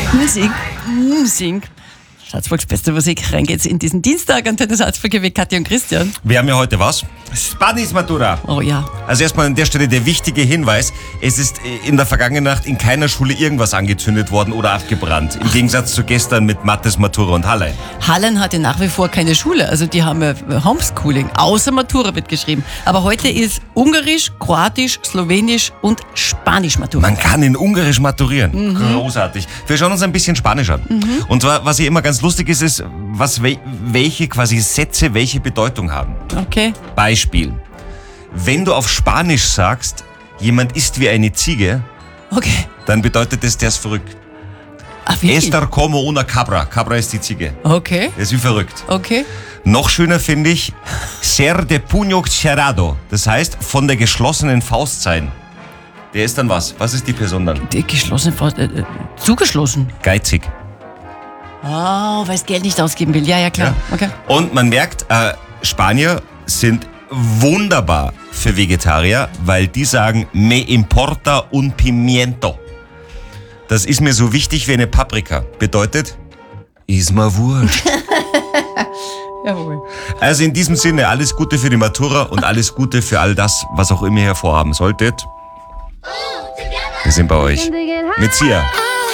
Musik. Salzburgs beste Musik. Rein geht's in diesen Dienstag. Antenne Salzburg mit Katja und Christian. Wir haben ja heute was? Spanisch Matura. Oh ja. Also erstmal an der Stelle der wichtige Hinweis. Es ist in der vergangenen Nacht in keiner Schule irgendwas angezündet worden oder abgebrannt. Im Gegensatz zu gestern mit Mattes, Matura und Hallein. Hallein hatte nach wie vor keine Schule. Also die haben Homeschooling. Außer Matura wird geschrieben. Aber heute ist Ungarisch, Kroatisch, Slowenisch und Spanisch Matura. Man kann in Ungarisch maturieren. Großartig. Wir schauen uns ein bisschen Spanisch an. Und zwar, was hier immer ganz lustig ist, welche quasi Sätze welche Bedeutung haben. Okay. Beispiel. Wenn du auf Spanisch sagst, jemand ist wie eine Ziege, Okay. dann bedeutet das, der ist verrückt. Ach, wie? Estar como una cabra. Cabra ist die Ziege. Okay. Der ist wie verrückt. Okay. Noch schöner finde ich, ser de puño cerrado. Das heißt, von der geschlossenen Faust sein. Der ist dann was? Was ist die Person dann? Die geschlossene Faust. Zugeschlossen. Geizig. Oh, weil es Geld nicht ausgeben will. Ja, klar. Ja. Okay. Und man merkt, Spanier sind wunderbar für Vegetarier, weil die sagen, me importa un pimiento. Das ist mir so wichtig wie eine Paprika. Bedeutet, ist mir wurscht. Jawohl. Also in diesem Sinne, alles Gute für die Matura und alles Gute für all das, was auch immer ihr vorhaben solltet. Wir sind bei euch. Mit Sia.